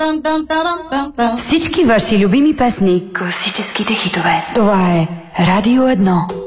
Всички ваши любими песни. Класическите хитове. Това е Радио 1.